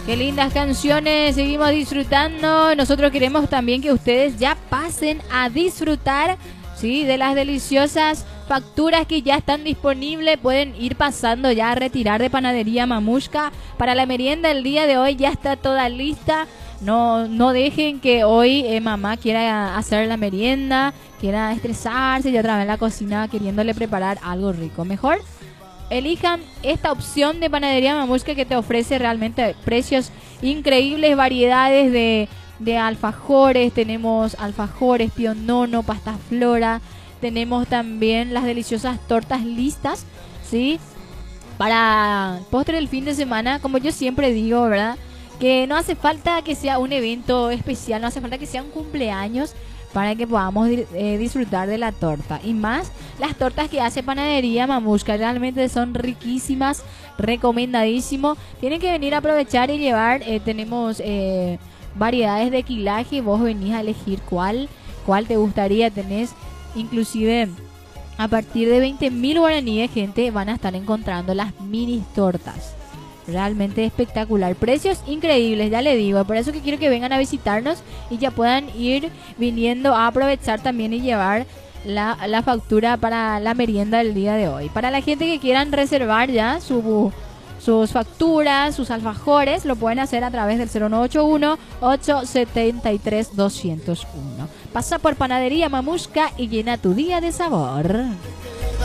Qué lindas canciones, seguimos disfrutando. Nosotros queremos también que ustedes ya pasen a disfrutar, ¿sí?, de las deliciosas facturas que ya están disponibles. Pueden ir pasando ya a retirar de Panadería Mamushka. Para la merienda el día de hoy ya está toda lista. No dejen que hoy mamá quiera hacer la merienda, quiera estresarse y otra vez en la cocina queriéndole preparar algo rico. Mejor elijan esta opción de Panadería Mamushka, que te ofrece realmente precios increíbles, variedades de alfajores. Tenemos alfajores, pionono, pasta flora. Tenemos también las deliciosas tortas listas, ¿sí?, para postre del fin de semana. Como yo siempre digo, ¿verdad?, que no hace falta que sea un evento especial, no hace falta que sea un cumpleaños para que podamos disfrutar de la torta. Y más las tortas que hace Panadería Mamushka, realmente son riquísimas, recomendadísimo. Tienen que venir a aprovechar y llevar. Tenemos variedades de quilaje, vos venís a elegir cuál te gustaría. Tenés inclusive a partir de 20.000 guaraníes, gente, van a estar encontrando las mini tortas. Realmente espectacular, precios increíbles, ya le digo. Por eso que quiero que vengan a visitarnos y ya puedan ir viniendo a aprovechar también y llevar la factura para la merienda del día de hoy. Para la gente que quieran reservar ya sus facturas, sus alfajores, lo pueden hacer a través del 0981-873-201. Pasa por Panadería Mamushka y llena tu día de sabor.